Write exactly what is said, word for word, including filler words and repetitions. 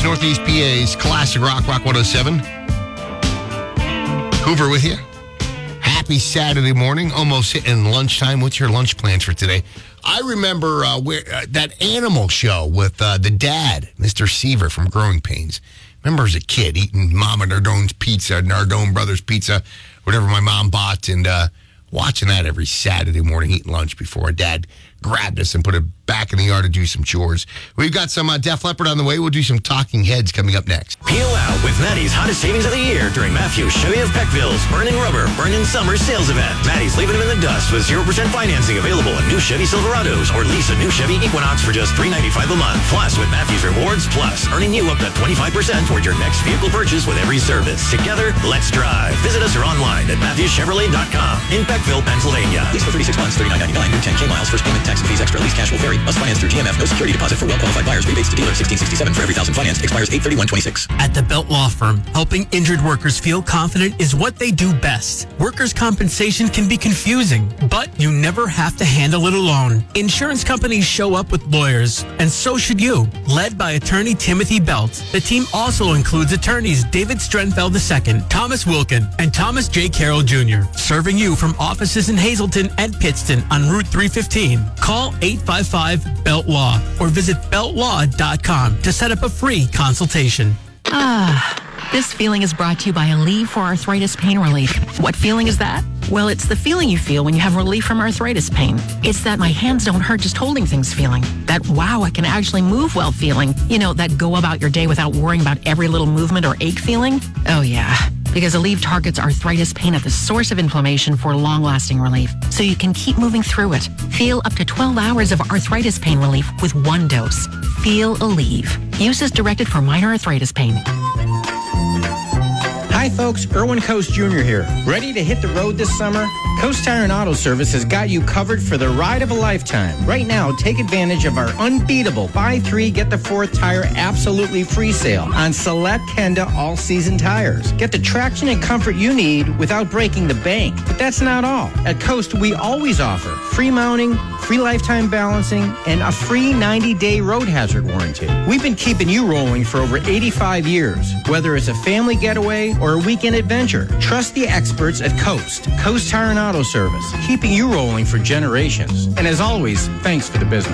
Northeast P A's Classic Rock, Rock one oh seven. Hoover with you. Happy Saturday morning, almost hitting lunchtime. What's your lunch plans for today? I remember uh, where uh, that animal show with uh, the dad, Mister Seaver from Growing Pains. Remember as a kid eating Mama Nardone's pizza, Nardone Brothers pizza, whatever my mom bought, and uh, watching that every Saturday morning, eating lunch before our dad grabbed us and put it back in the yard to do some chores. We've got some uh, Def Leppard on the way. We'll do some Talking Heads coming up next. Peel out with Maddie's hottest savings of the year during Matthews Chevy of Peckville's Burning Rubber, Burning Summer sales event. Maddie's leaving them in the dust with zero percent financing available on new Chevy Silverados, or lease a new Chevy Equinox for just three dollars and ninety-five cents a month. Plus, with Matthews Rewards Plus, earning you up to twenty-five percent toward your next vehicle purchase with every service. Together, let's drive. Visit us or online at Matthews Chevrolet dot com in Peckville, Pennsylvania. Lease for thirty-six months, thirty-nine ninety-nine, new ten K miles, first payment, tax and fees extra, lease cash will vary. Must finance through G M F, no security deposit for well-qualified buyers, rebates to dealer, sixteen sixty-seven for every thousand financed, expires eight thirty-one twenty-six. At the Belt Law Firm, helping injured workers feel confident is what they do best. Workers' compensation can be confusing, but you never have to handle it alone. Insurance companies show up with lawyers, and so should you. Led by attorney Timothy Belt, the team also includes attorneys David Strenfeld the second, Thomas Wilkin, and Thomas J. Carroll Junior, serving you from offices in Hazleton and Pittston on Route three fifteen. Call eight five five Belt Law or visit belt law dot com to set up a free consultation. Ah, this feeling is brought to you by Aleve for Arthritis Pain Relief. What feeling is that? Well, it's the feeling you feel when you have relief from arthritis pain. It's that my hands don't hurt just holding things feeling. That wow, I can actually move well feeling. You know, that go about your day without worrying about every little movement or ache feeling. Oh yeah, because Aleve targets arthritis pain at the source of inflammation for long-lasting relief, so you can keep moving through it. Feel up to twelve hours of arthritis pain relief with one dose. Feel Aleve. Use is directed for minor arthritis pain. Hi folks, Erwin Coast Junior here. Ready to hit the road this summer? Coast Tire and Auto Service has got you covered for the ride of a lifetime. Right now, take advantage of our unbeatable buy three, get the fourth tire absolutely free sale on select Kenda all-season tires. Get the traction and comfort you need without breaking the bank. But that's not all. At Coast, we always offer free mounting, free lifetime balancing, and a free ninety-day road hazard warranty. We've been keeping you rolling for over eighty-five years, whether it's a family getaway or a weekend adventure. Trust the experts at Coast. Coast Tire and Auto Service, keeping you rolling for generations. And as always, thanks for the business.